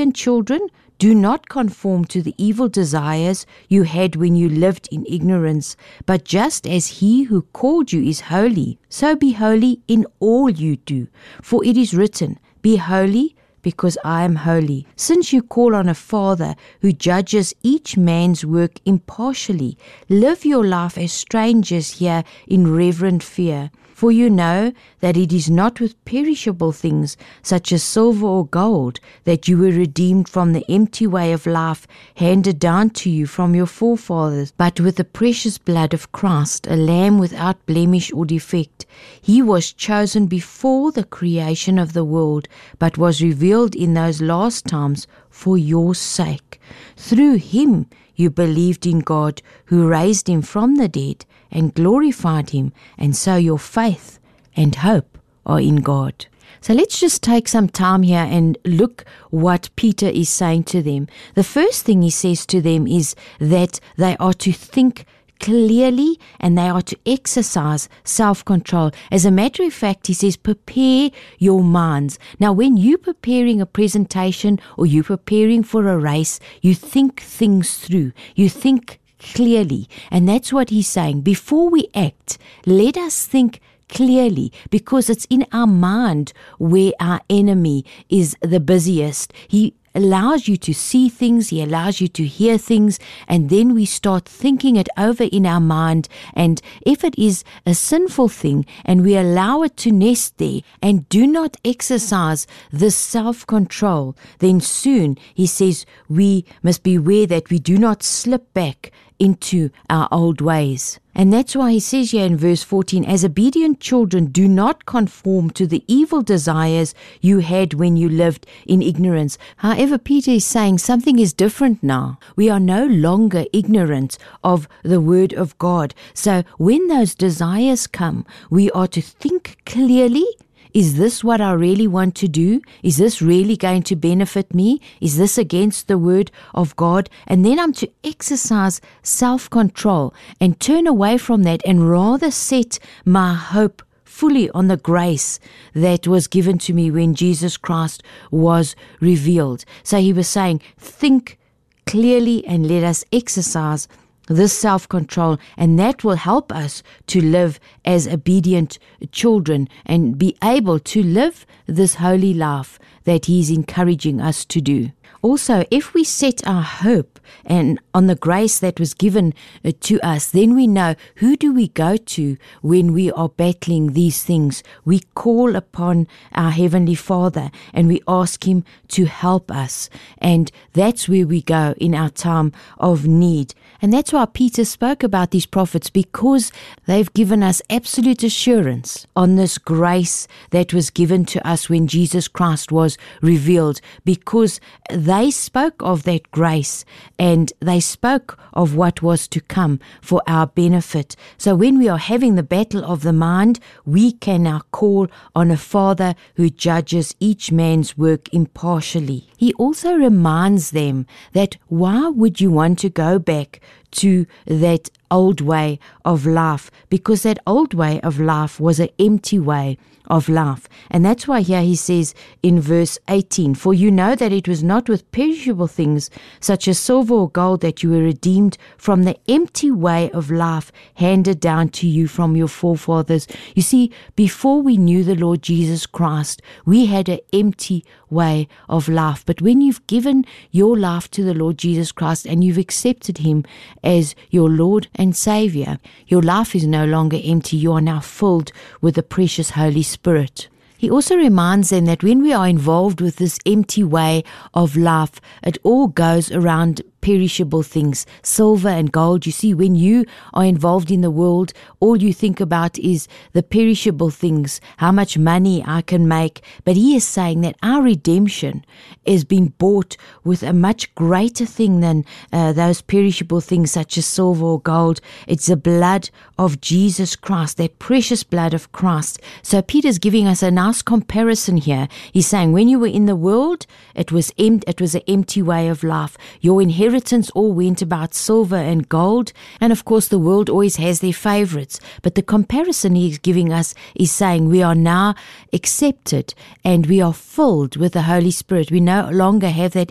obedient children, do not conform to the evil desires you had when you lived in ignorance, but just as He who called you is holy, so be holy in all you do. For it is written, Be holy, because I am holy. Since you call on a Father who judges each man's work impartially, live your life as strangers here in reverent fear. For you know that it is not with perishable things, such as silver or gold, that you were redeemed from the empty way of life handed down to you from your forefathers, but with the precious blood of Christ, a lamb without blemish or defect. He was chosen before the creation of the world, but was revealed in those last times for your sake. Through Him you believed in God, who raised Him from the dead and glorified Him, and so your faith and hope are in God. So let's just take some time here and look what Peter is saying to them. The first thing he says to them is that they are to think clearly and they are to exercise self-control. As a matter of fact, he says, prepare your minds. Now, when you're preparing a presentation or you're preparing for a race, you think things through. You think clearly. And that's what he's saying. Before we act, let us think clearly, because it's in our mind where our enemy is the busiest. He allows you to see things, He allows you to hear things, and then we start thinking it over in our mind. And if it is a sinful thing and we allow it to nest there and do not exercise this self-control, then soon, he says, we must beware that we do not slip back into our old ways. And that's why he says here in verse 14, as obedient children, do not conform to the evil desires you had when you lived in ignorance. However, Peter is saying something is different now. We are no longer ignorant of the word of God. So when those desires come, we are to think clearly. Is this what I really want to do? Is this really going to benefit me? Is this against the word of God? And then I'm to exercise self-control and turn away from that and rather set my hope fully on the grace that was given to me when Jesus Christ was revealed. So he was saying, think clearly and let us exercise this self-control, and that will help us to live as obedient children and be able to live this holy life that He's encouraging us to do. Also, if we set our hope and on the grace that was given to us, then we know, who do we go to when we are battling these things? We call upon our Heavenly Father and we ask Him to help us. And that's where we go in our time of need. And that's why Peter spoke about these prophets, because they've given us absolute assurance on this grace that was given to us when Jesus Christ was revealed, because they spoke of that grace and they spoke of what was to come for our benefit. So when we are having the battle of the mind, we can now call on a Father who judges each man's work impartially. He also reminds them that why would you want to go back to that old way of life? Because that old way of life was an empty way of life. And that's why here he says in verse 18, for you know that it was not with perishable things such as silver or gold that you were redeemed from the empty way of life handed down to you from your forefathers. You see, before we knew the Lord Jesus Christ, we had an empty way of life. But when you've given your life to the Lord Jesus Christ and you've accepted Him as your Lord and Savior, your life is no longer empty. You are now filled with the precious Holy Spirit. He also reminds them that when we are involved with this empty way of life, it all goes around perishable things, silver and gold. You see, when you are involved in the world, all you think about is the perishable things, how much money I can make. But he is saying that our redemption is being bought with a much greater thing than those perishable things such as silver or gold. It's the blood of Jesus Christ, that precious blood of Christ. So Peter's giving us a nice comparison here. He's saying when you were in the world, it was an empty way of life. Your inheritance all went about silver and gold, and of course the world always has their favorites. But the comparison he's giving us is saying we are now accepted and we are filled with the Holy Spirit. We no longer have that